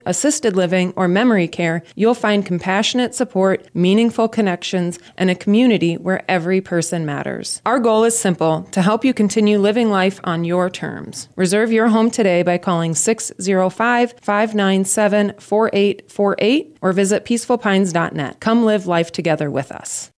assisted living, or memory care, you'll find compassionate support, meaningful connections, and a community where every person matters. Our goal is simple: to help you continue living life on your terms. Reserve your home today by calling 605-597-4848 or visit peacefulpines.net. Come live life together with us.